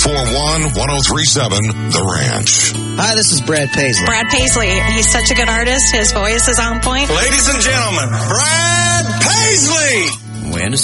841-1037, The Ranch. Hi, this is Brad Paisley. Brad Paisley. He's such a good artist. His voice is on point. Ladies and gentlemen, Brad Paisley! When